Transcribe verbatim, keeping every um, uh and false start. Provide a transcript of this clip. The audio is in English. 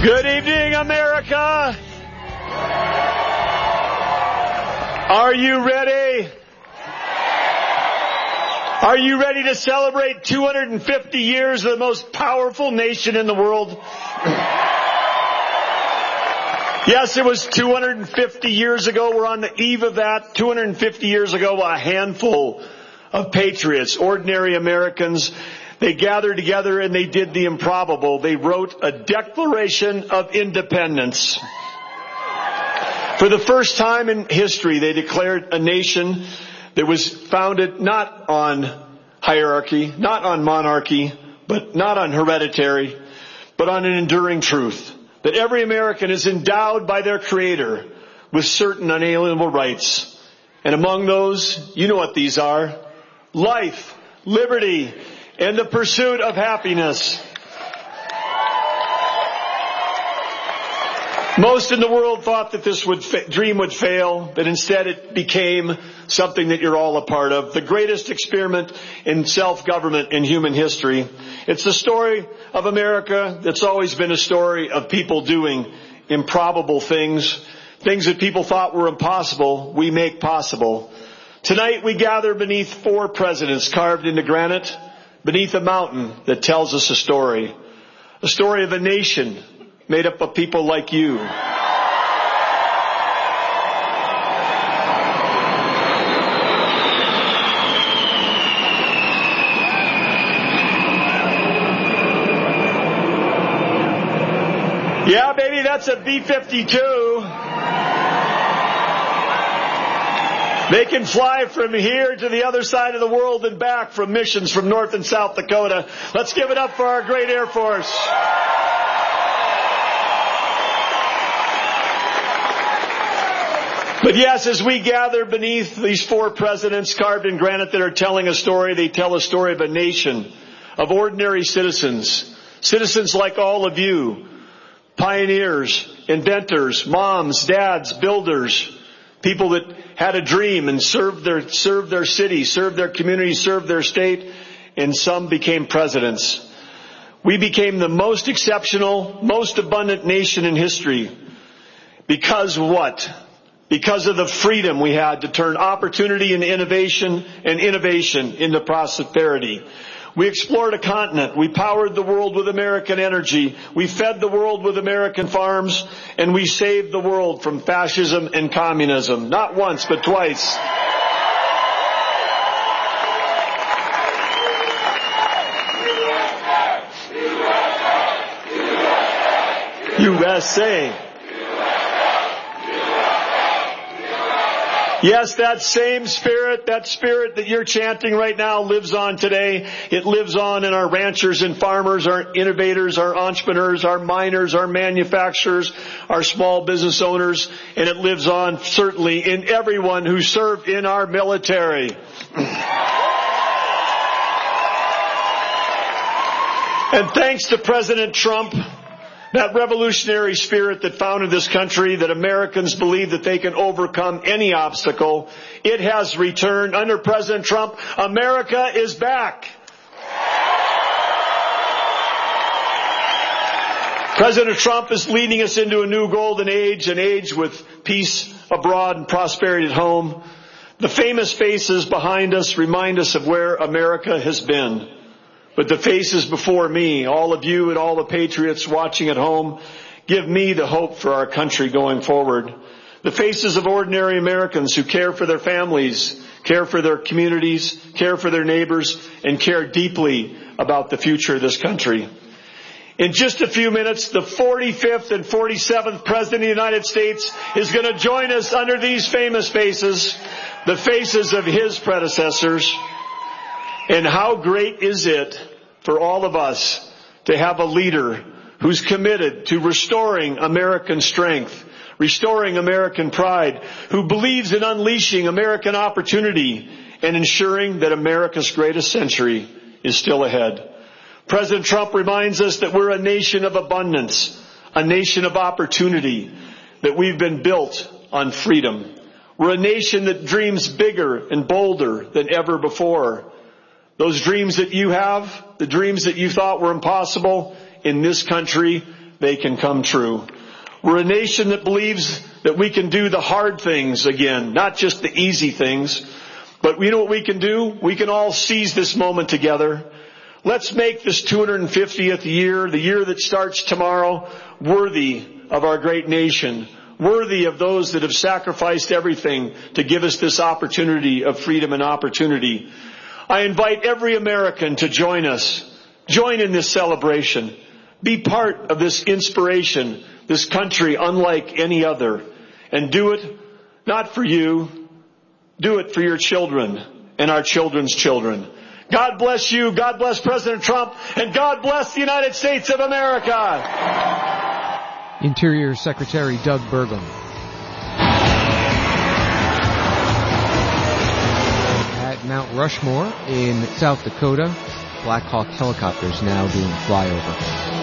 Good evening, America. Are you ready? Are you ready to celebrate two hundred fifty years of the most powerful nation in the world? Yes, it was two hundred fifty years ago. We're on the eve of that. two hundred fifty years ago, a handful of patriots, ordinary Americans, they gathered together and they did the improbable. They wrote a Declaration of Independence. For the first time in history, they declared a nation that was founded not on hierarchy, not on monarchy, but not on hereditary, but on an enduring truth. That every American is endowed by their Creator with certain unalienable rights. And among those, you know what these are: life, liberty, and the pursuit of happiness. Most in the world thought that this would fa- dream would fail, but instead it became something that you're all a part of. The greatest experiment in self-government in human history. It's the story of America that's always been a story of people doing improbable things. Things that people thought were impossible, we make possible. Tonight we gather beneath four presidents carved into granite, beneath a mountain that tells us a story. A story of a nation made up of people like you. Yeah, baby, that's a B fifty-two. They can fly from here to the other side of the world and back from missions from North and South Dakota. Let's give it up for our great Air Force. But yes, as we gather beneath these four presidents carved in granite that are telling a story, they tell a story of a nation of ordinary citizens. Citizens like all of you. Pioneers, inventors, moms, dads, builders. People that had a dream and served their, served their city, served their community, served their state, and some became presidents. We became the most exceptional, most abundant nation in history. Because what? Because of the freedom we had to turn opportunity into innovation and innovation into prosperity. We explored a continent. We powered the world with American energy. We fed the world with American farms. And we saved the world from fascism and communism. Not once, but twice. U S A. Yes, that same spirit, that spirit that you're chanting right now lives on today. It lives on in our ranchers and farmers, our innovators, our entrepreneurs, our miners, our manufacturers, our small business owners, and it lives on certainly in everyone who served in our military. And thanks to President Trump, that revolutionary spirit that founded this country, that Americans believe that they can overcome any obstacle, it has returned. Under President Trump, America is back. President Trump is leading us into a new golden age, an age with peace abroad and prosperity at home. The famous faces behind us remind us of where America has been. But the faces before me, all of you and all the patriots watching at home, give me the hope for our country going forward. The faces of ordinary Americans who care for their families, care for their communities, care for their neighbors, and care deeply about the future of this country. In just a few minutes, the forty-fifth and forty-seventh President of the United States is going to join us under these famous faces, the faces of his predecessors. And how great is it for all of us to have a leader who's committed to restoring American strength, restoring American pride, who believes in unleashing American opportunity and ensuring that America's greatest century is still ahead. President Trump reminds us that we're a nation of abundance, a nation of opportunity, that we've been built on freedom. We're a nation that dreams bigger and bolder than ever before. Those dreams that you have, the dreams that you thought were impossible in this country, they can come true. We're a nation that believes that we can do the hard things again, not just the easy things. But you know what we can do? We can all seize this moment together. Let's make this two hundred fiftieth year, the year that starts tomorrow, worthy of our great nation, worthy of those that have sacrificed everything to give us this opportunity of freedom and opportunity. I invite every American to join us. Join in this celebration. Be part of this inspiration, this country unlike any other. And do it not for you. Do it for your children and our children's children. God bless you. God bless President Trump. And God bless the United States of America. Interior Secretary Doug Burgum. At Mount Rushmore in South Dakota, Black Hawk helicopters now doing flyover.